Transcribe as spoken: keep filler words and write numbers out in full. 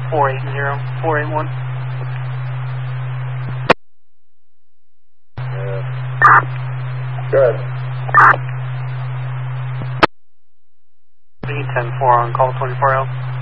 four eight zero, four eight one. Yeah. Good. B ten four on call twenty-four L.